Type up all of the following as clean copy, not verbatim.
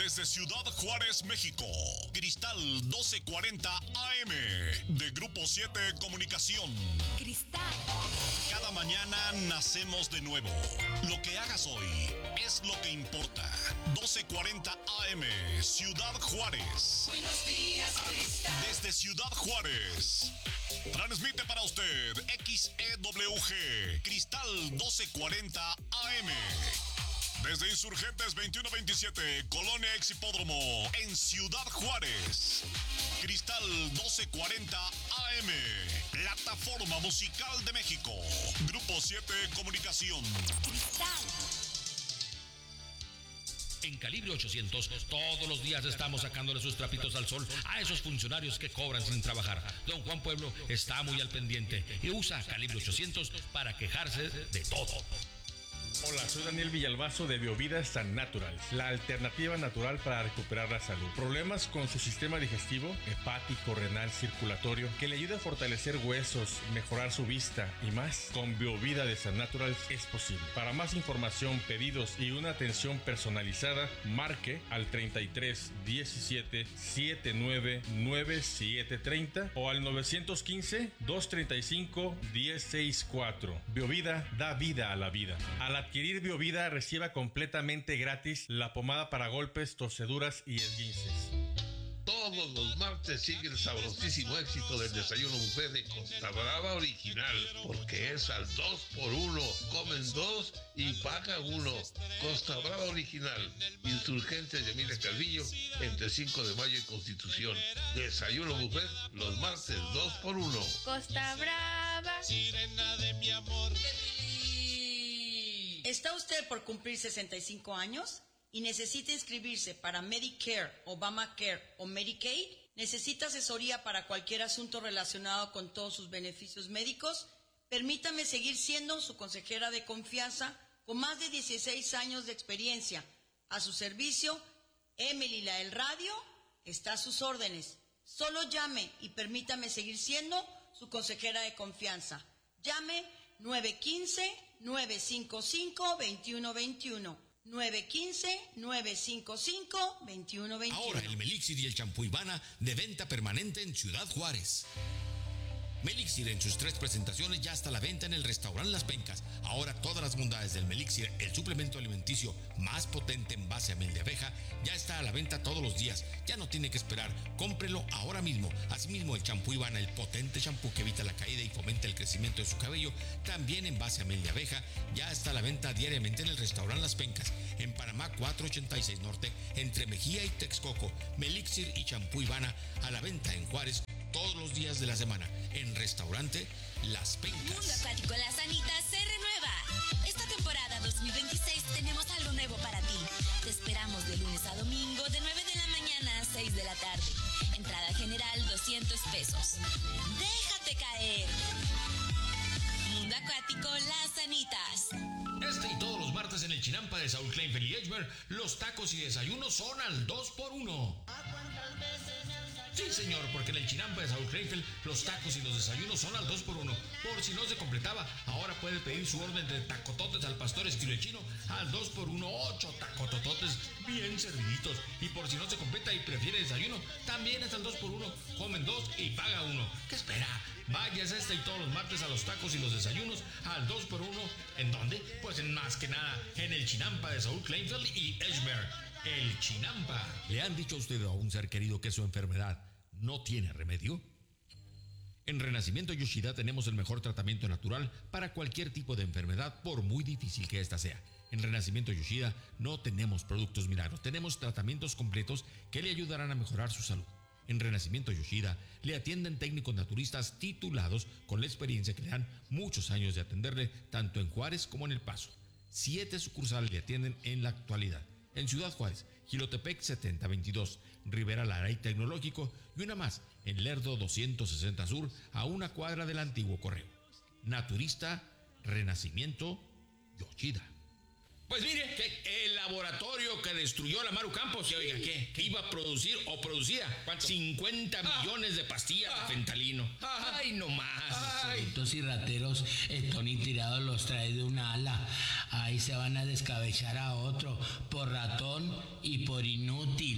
Desde Ciudad Juárez, México, Cristal 1240 AM, de Grupo 7 Comunicación. Cristal. Cada mañana nacemos de nuevo. Lo que hagas hoy es lo que importa. 1240 AM, Ciudad Juárez. Buenos días, Cristal. Desde Ciudad Juárez, transmite para usted XEWG, Cristal 1240 AM. Desde Insurgentes 2127, Colonia Exhipódromo, en Ciudad Juárez. Cristal 1240 AM, plataforma musical de México. Grupo 7 Comunicación. Cristal. En Calibre 800, todos los días estamos sacándole sus trapitos al sol a esos funcionarios que cobran sin trabajar. Don Juan Pueblo está muy al pendiente y usa Calibre 800 para quejarse de todo. Hola, soy Daniel Villalbazo de Biovida San Natural, la alternativa natural para recuperar la salud. Problemas con su sistema digestivo, hepático, renal, circulatorio, que le ayude a fortalecer huesos, mejorar su vista y más. Con Biovida de San Natural es posible. Para más información, pedidos y una atención personalizada, marque al 33 17 79 9730 o al 915 235 1064. Biovida da vida a la vida. Al adquirir Biovida, reciba completamente gratis la pomada para golpes, torceduras y esguinces. Todos los martes sigue el sabrosísimo éxito del desayuno buffet de Costa Brava Original, porque es al 2x1, comen 2 y pagan 1. Costa Brava Original, Insurgentes de Emilia Calvillo, entre 5 de mayo y Constitución. Desayuno buffet los martes 2x1. Costa Brava, sirena de mi amor. ¿Está usted por cumplir 65 años y necesita inscribirse para Medicare, Obamacare o Medicaid? ¿Necesita asesoría para cualquier asunto relacionado con todos sus beneficios médicos? Permítame seguir siendo su consejera de confianza con más de 16 años de experiencia. A su servicio, Emily la del Radio está a sus órdenes. Solo llame y permítame seguir siendo su consejera de confianza. Llame 915-955-2121. 915-955-2121. Ahora el Melixir y el champú Ivana de venta permanente en Ciudad Juárez. Melixir en sus 3 presentaciones ya está a la venta en el restaurante Las Pencas. Ahora todas las bondades del Melixir, el suplemento alimenticio más potente en base a miel de abeja, ya está a la venta todos los días. Ya no tiene que esperar, cómprelo ahora mismo. Asimismo el champú Ivana, el potente champú que evita la caída y fomenta el crecimiento de su cabello, también en base a miel de abeja, ya está a la venta diariamente en el restaurante Las Pencas, en Panamá 486 Norte, entre Mejía y Texcoco. Melixir y champú Ivana a la venta en Juárez todos los días de la semana, en restaurante Las Pencas. Mundo Acuático Las Anitas se renueva. Esta temporada 2026 tenemos algo nuevo para ti. Te esperamos de lunes a domingo, de 9 de la mañana a 6 de la tarde. Entrada general 200 pesos. ¡Déjate caer! Mundo Acuático Las Anitas. Este y todos los martes en el Chinampa de Saúl Kleinfeld y Edgemer, los tacos y desayunos son al 2x1. Sí, señor, porque en el Chinampa de Saúl Kleinfeld los tacos y los desayunos son al 2x1. Por si no se completaba, ahora puede pedir su orden de tacototes al pastor estilo chino al 2x1, 8 tacotototes bien serviditos. Y por si no se completa y prefiere desayuno, también es al 2x1. Comen 2 y paga 1. ¿Qué espera? Vayas este y todos los martes a los tacos y los desayunos al 2x1. ¿En dónde? Pues en más que nada en el Chinampa de Saúl Kleinfeld y Edgemer. El Chinampa. ¿Le han dicho a usted a un ser querido que su enfermedad no tiene remedio? En Renacimiento Yoshida tenemos el mejor tratamiento natural para cualquier tipo de enfermedad, por muy difícil que ésta sea. En Renacimiento Yoshida no tenemos productos milagros, tenemos tratamientos completos que le ayudarán a mejorar su salud. En Renacimiento Yoshida le atienden técnicos naturistas titulados con la experiencia que le dan muchos años de atenderle tanto en Juárez como en El Paso. 7 sucursales le atienden en la actualidad. En Ciudad Juárez, Jilotepec 7022, Rivera Lara y Tecnológico, y una más en Lerdo 260 Sur, a una cuadra del antiguo correo. Naturista Renacimiento Yoshida. Pues mire, que el laboratorio que destruyó la Maru Campos, oiga, que iba a producir o producía 50 millones de pastillas de fentanilo. Ay, no más. Estos y rateros, Tony Tirado los trae de una ala. Ahí se van a descabechar a otro por ratón y por inútil.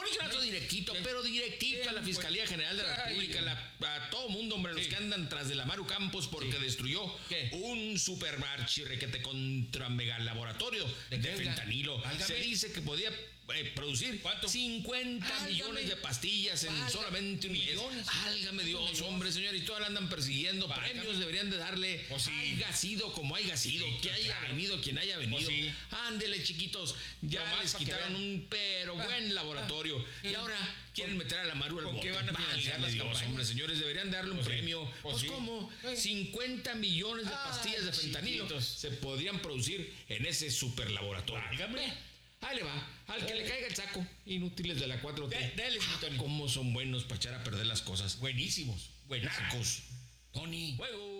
originazo directito, pero directito a la Fiscalía General de la República, a todo mundo, hombre, los que andan tras de la Maru Campos porque destruyó un supermarchirrequete contra mega laboratorio de fentanilo. Se dice que podía producir 50 millones de pastillas en solamente un mes. Álgame Dios, hombre, señor, y todas la andan persiguiendo. Premios deberían de darle. Haya sido como haya sido, que haya venido quien haya venido. Ándele, chiquitos, ya les quitaron un buen laboratorio. Y ahora quieren meter a la Maru al bote. ¿Qué van a financiar las campañas? Hombre, señores, deberían darle un premio. Pues ¿cómo? 50 millones de pastillas de fentanilo se podrían producir en ese superlaboratorio. Ahí le va, al que le caiga el saco. Inútiles de la 4T. Dale, Tony. Cómo son buenos para echar a perder las cosas. Buenísimos. Buenacos. Tony. Juego.